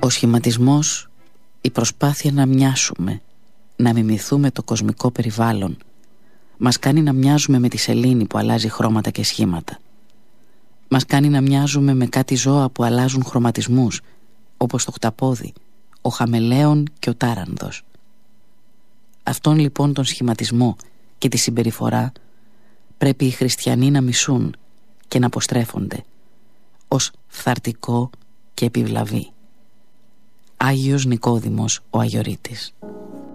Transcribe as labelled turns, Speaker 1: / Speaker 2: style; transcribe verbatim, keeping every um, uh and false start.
Speaker 1: Ο σχηματισμός, η προσπάθεια να μοιάσουμε, να μιμηθούμε το κοσμικό περιβάλλον, μας κάνει να μοιάζουμε με τη σελήνη που αλλάζει χρώματα και σχήματα. Μας κάνει να μοιάζουμε με κάτι ζώα που αλλάζουν χρωματισμούς, όπως το χταπόδι, ο χαμελέον και ο τάρανδος. Αυτόν λοιπόν τον σχηματισμό και τη συμπεριφορά πρέπει οι χριστιανοί να μισούν και να αποστρέφονται ως φθαρτικό και επιβλαβή. Άγιος Νικόδημος ο Αγιορείτης.